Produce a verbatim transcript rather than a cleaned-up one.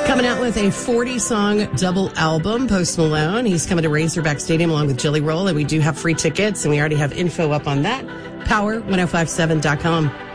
Coming out with a forty-song double album, Post Malone. He's coming to Razorback Stadium along with Jelly Roll, and we do have free tickets, and we already have info up on that. power ten fifty-seven dot com.